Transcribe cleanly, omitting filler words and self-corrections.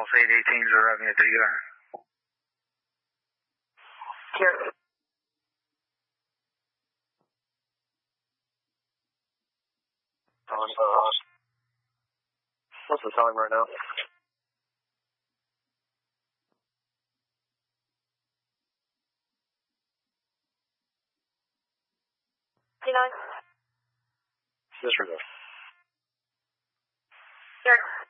Pulse 818s are having a digger. Here. What's the time right now? Disregard. Here.